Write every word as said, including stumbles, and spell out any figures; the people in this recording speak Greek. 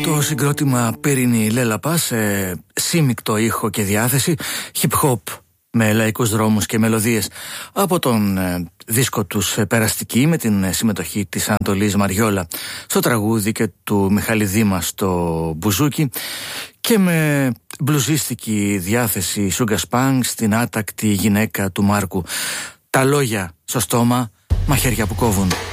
Το συγκρότημα Πύρινη Λέλαπα σε σύμικτο ήχο και διάθεση, hip hop με λαϊκούς δρόμους και μελωδίες από τον ε, δίσκο τους ε, Περαστική, με την ε, συμμετοχή της Ανατολής Μαριόλα στο τραγούδι και του Μιχάλη Δήμα στο μπουζούκι, και με μπλουζίστικη διάθεση Sugar Spank στην άτακτη γυναίκα του Μάρκου. Τα λόγια στο στόμα, μαχαίρια που κόβουν.